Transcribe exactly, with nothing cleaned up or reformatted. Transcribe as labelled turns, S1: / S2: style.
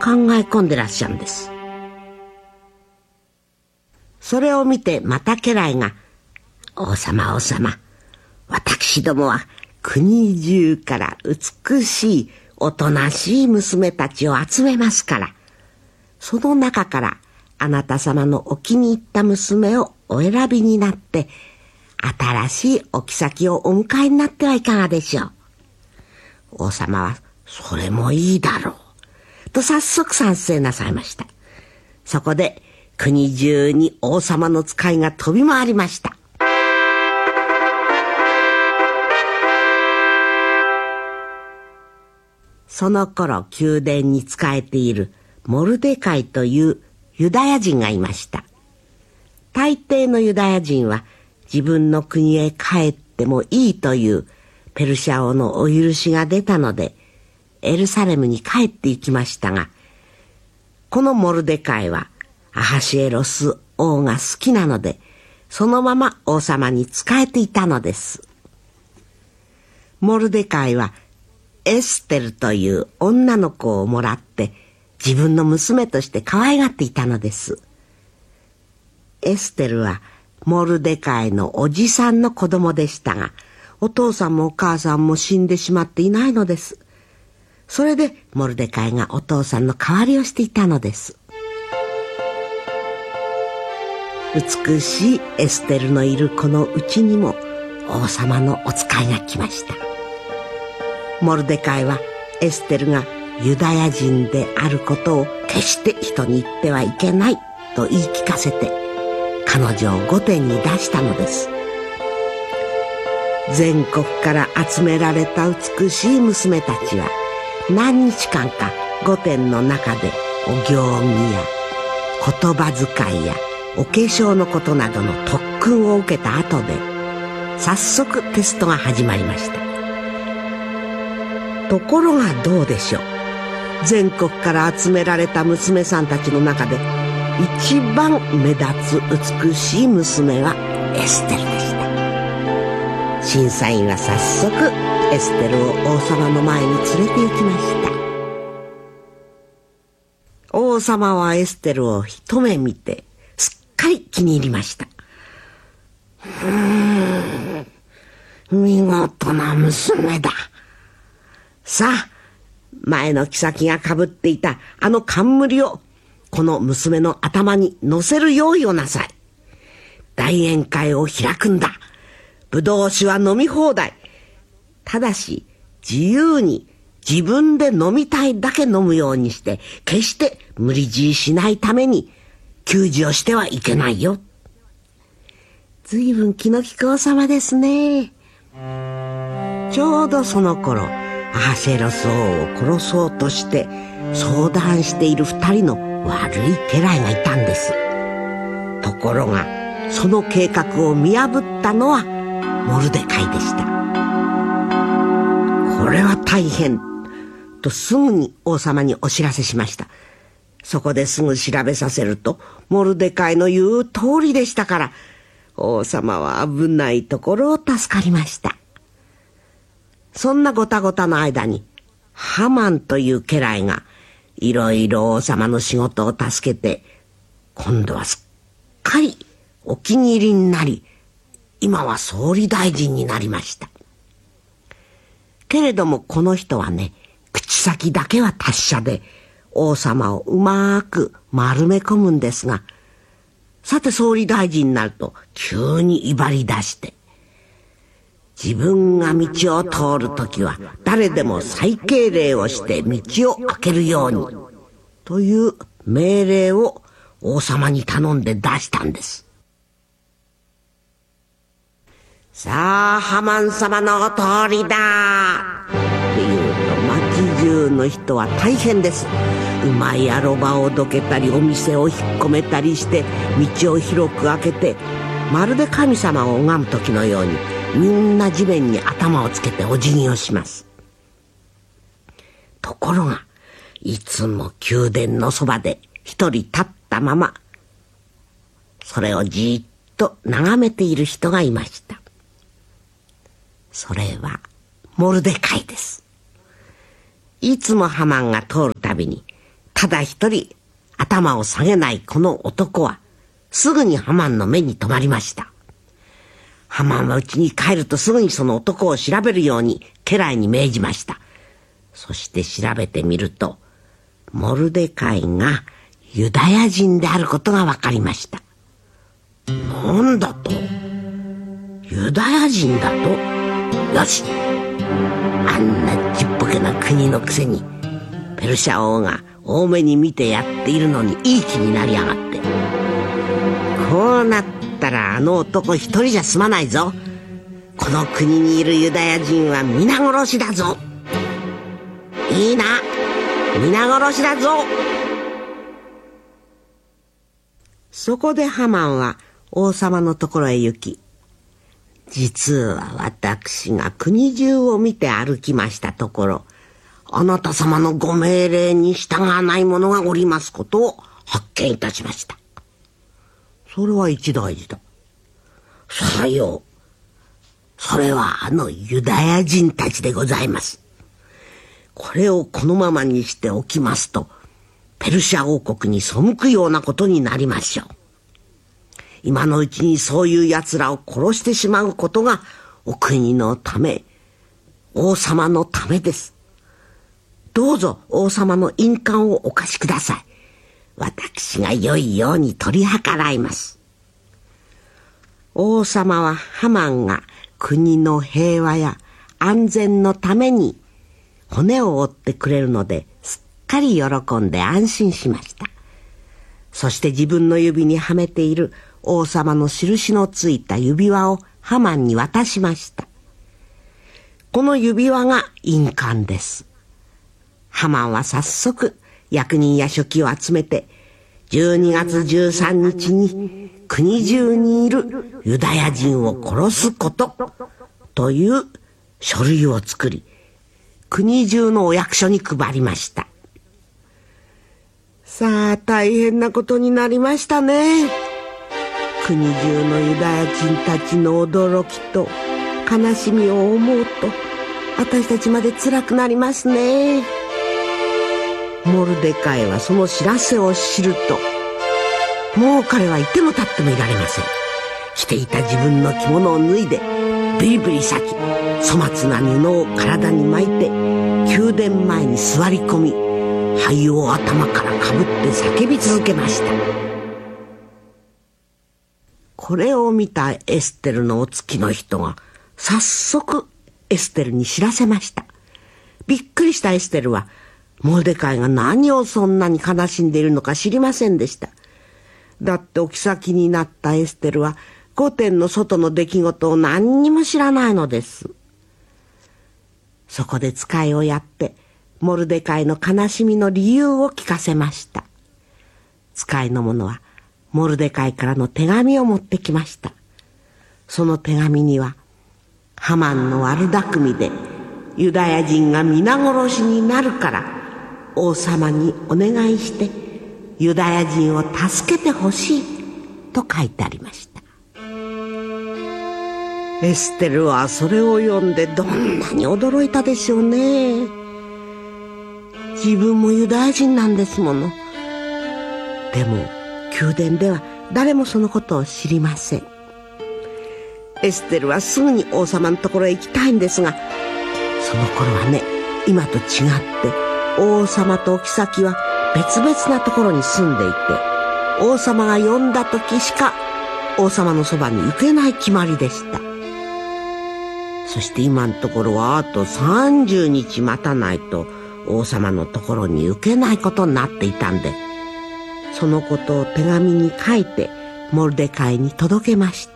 S1: 考え込んでらっしゃるんです。それを見てまた家来が、王様王様、私どもは国中から美しいおとなしい娘たちを集めますから、その中からあなた様のお気に入った娘をお選びになって、新しいお妃をお迎えになってはいかがでしょう。王様は、それもいいだろうと早速賛成なさいました。そこで国中に王様の使いが飛び回りました。その頃宮殿に仕えているモルデカイというユダヤ人がいました。大抵のユダヤ人は自分の国へ帰ってもいいというペルシャ王のお許しが出たので、エルサレムに帰って行きましたが、このモルデカイはアハシエロス王が好きなので、そのまま王様に仕えていたのです。モルデカイはエステルという女の子をもらって自分の娘として可愛がっていたのです。エステルはモルデカイのおじさんの子供でしたが、お父さんもお母さんも死んでしまっていないのです。それでモルデカイがお父さんの代わりをしていたのです。美しいエステルのいるこのうちにも王様のお使いが来ました。モルデカイはエステルがユダヤ人であることを決して人に言ってはいけないと言い聞かせて、彼女を御殿に出したのです。全国から集められた美しい娘たちは何日間か御殿の中でお行儀や言葉遣いやお化粧のことなどの特訓を受けた後で、早速テストが始まりました。ところがどうでしょう。全国から集められた娘さんたちの中で一番目立つ美しい娘はエステルでした。審査員は早速エステルを王様の前に連れて行きました。王様はエステルを一目見てすっかり気に入りました。うーん、見事な娘だ。さあ、前の妃がかぶっていたあの冠をこの娘の頭に乗せる用意をなさい。大宴会を開くんだ。ぶどう酒は飲み放題。ただし自由に自分で飲みたいだけ飲むようにして、決して無理強いしないために給仕をしてはいけないよ。ずいぶん気の利く王様ですね。ちょうどその頃アハシェロス王を殺そうとして相談している二人の悪い家来がいたんです。ところがその計画を見破ったのはモルデカイでした。これは大変とすぐに王様にお知らせしました。そこですぐ調べさせるとモルデカイの言う通りでしたから、王様は危ないところを助かりました。そんなごたごたの間にハマンという家来がいろいろ王様の仕事を助けて、今度はすっかりお気に入りになり、今は総理大臣になりました。けれどもこの人はね、口先だけは達者で王様をうまく丸め込むんですが、さて総理大臣になると急に威張り出して、自分が道を通るときは誰でも再敬礼をして道を開けるようにという命令を王様に頼んで出したんです。さあハマン様の通りだっていうと町中の人は大変です。馬やロバをどけたりお店を引っ込めたりして道を広く開けて、まるで神様を拝む時のようにみんな地面に頭をつけてお辞儀をします。ところがいつも宮殿のそばで一人立ったままそれをじっと眺めている人がいました。それはモルデカイです。いつもハマンが通るたびにただ一人頭を下げないこの男はすぐにハマンの目に留まりました。ハマンは家に帰るとすぐにその男を調べるように家来に命じました。そして調べてみると、モルデカイがユダヤ人であることが分かりました。なんだと？ユダヤ人だと？よし！あんなちっぽけな国のくせにペルシャ王が大目に見てやっているのにいい気になりやがって。こうなったらあの男一人じゃ済まないぞ。この国にいるユダヤ人は皆殺しだぞ。いいな、皆殺しだぞ。そこでハマンは王様のところへ行き、実は私が国中を見て歩きましたところ、あなた様のご命令に従わない者がおりますことを発見いたしました。それは一大事だ。さよう。それはあのユダヤ人たちでございます。これをこのままにしておきますと、ペルシャ王国に背くようなことになりましょう。今のうちにそういう奴らを殺してしまうことがお国のため、王様のためです。どうぞ王様の印鑑をお貸しください。私が良いように取り計らいます。王様はハマンが国の平和や安全のために骨を折ってくれるのですっかり喜んで安心しました。そして自分の指にはめている王様の印のついた指輪をハマンに渡しました。この指輪が印鑑です。ハマンは早速役人や書記を集めてじゅうにがつじゅうさんにちに国中にいるユダヤ人を殺すことという書類を作り、国中のお役所に配りました。さあ大変なことになりましたね。国中のユダヤ人たちの驚きと悲しみを思うと私たちまで辛くなりますね。モルデカイはその知らせを知ると、もう彼はいても立ってもいられません。着ていた自分の着物を脱いでビリビリ裂き、粗末な布を体に巻いて宮殿前に座り込み、灰を頭からかぶって叫び続けました。これを見たエステルのお付きの人が早速エステルに知らせました。びっくりしたエステルはモルデカイが何をそんなに悲しんでいるのか知りませんでした。だってお妃になったエステルは御殿の外の出来事を何にも知らないのです。そこで使いをやってモルデカイの悲しみの理由を聞かせました。使いの者はモルデカイからの手紙を持ってきました。その手紙には、ハマンの悪巧みでユダヤ人が皆殺しになるから王様にお願いしてユダヤ人を助けてほしいと書いてありました。エステルはそれを読んでどんなに驚いたでしょうね。自分もユダヤ人なんですもの。でも宮殿では誰もそのことを知りません。エステルはすぐに王様のところへ行きたいんですが、その頃はね、今と違って王様とお妃は別々なところに住んでいて、王様が呼んだ時しか王様のそばに行けない決まりでした。そして今のところはあとさんじゅうにち待たないと王様のところに行けないことになっていたんで、そのことを手紙に書いてモルデカイに届けました。